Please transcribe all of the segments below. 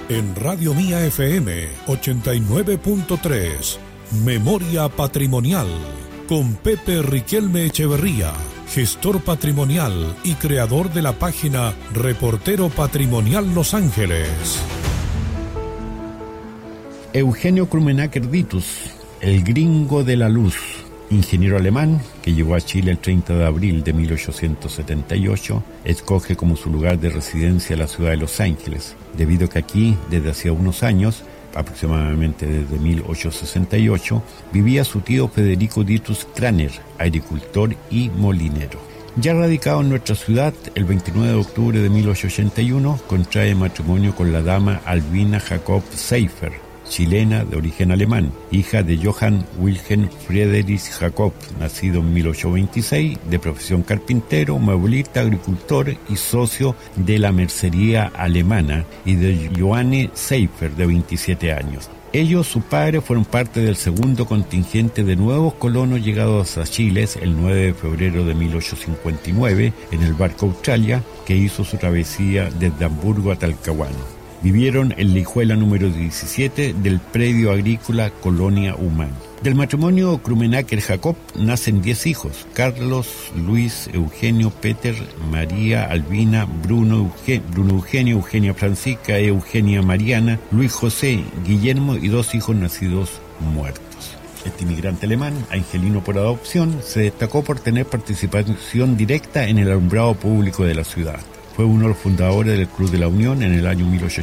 En Radio Mía FM 89.3, Memoria Patrimonial, con Pepe Riquelme Echeverría, gestor patrimonial y creador de la página Reportero Patrimonial Los Ángeles. Eugenio Krummenacher Dietz, el gringo de la luz, ingeniero alemán que llegó a Chile el 30 de abril de 1878, escoge como su lugar de residencia la ciudad de Los Ángeles, debido a que aquí, desde hacía unos años, aproximadamente desde 1868, vivía su tío Federico Dietz Kraner, agricultor y molinero. Ya radicado en nuestra ciudad, el 29 de octubre de 1881, contrae matrimonio con la dama Albina Jacob Seifer, chilena de origen alemán, hija de Johann Wilhelm Friedrich Jacob, nacido en 1826, de profesión carpintero, mueblista, agricultor y socio de la mercería alemana, y de Johanne Seifer, de 27 años. Ellos, su padre, fueron parte del segundo contingente de nuevos colonos llegados a Chile el 9 de febrero de 1859 en el barco Australia, que hizo su travesía desde Hamburgo a Talcahuano. Vivieron en la hijuela número 17 del predio agrícola Colonia Humán. Del matrimonio Krummenacher-Jacob nacen 10 hijos: Carlos, Luis, Eugenio, Peter, María, Albina, Bruno Eugenio, Eugenia Francisca, Eugenia Mariana, Luis José, Guillermo y 2 hijos nacidos muertos. Este inmigrante alemán, angelino por adopción, se destacó por tener participación directa en el alumbrado público de la ciudad. Fue uno de los fundadores del Club de la Unión en el año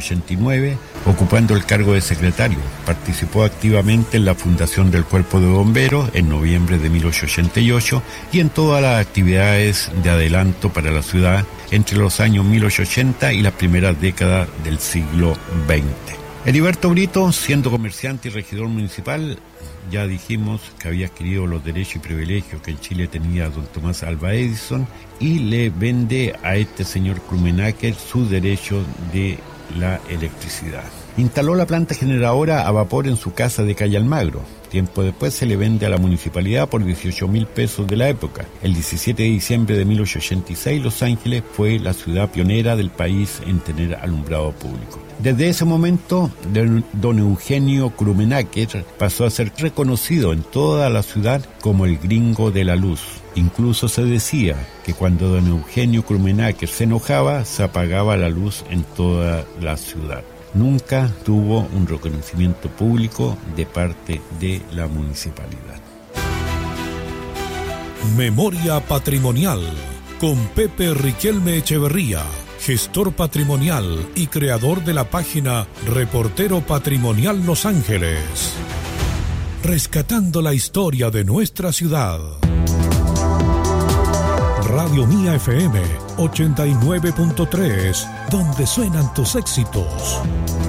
1889, ocupando el cargo de secretario. Participó activamente en la fundación del Cuerpo de Bomberos en noviembre de 1888 y en todas las actividades de adelanto para la ciudad entre los años 1880 y las primeras décadas del siglo XX. Heriberto Brito, siendo comerciante y regidor municipal, ya dijimos que había adquirido los derechos y privilegios que en Chile tenía don Tomás Alva Edison, y le vende a este señor Krummenacher su derecho de la electricidad. Instaló la planta generadora a vapor en su casa de Calle Almagro. Tiempo después se le vende a la municipalidad por 18.000 pesos de la época. El 17 de diciembre de 1886, Los Ángeles fue la ciudad pionera del país en tener alumbrado público. Desde ese momento, don Eugenio Krummenacher pasó a ser reconocido en toda la ciudad como el gringo de la luz. Incluso se decía que cuando don Eugenio Krummenacher se enojaba, se apagaba la luz en toda la ciudad. Nunca tuvo un reconocimiento público de parte de la municipalidad. Memoria Patrimonial, con Pepe Riquelme Echeverría, gestor patrimonial y creador de la página Reportero Patrimonial Los Ángeles. Rescatando la historia de nuestra ciudad. Radio Mía FM 89.3, donde suenan tus éxitos.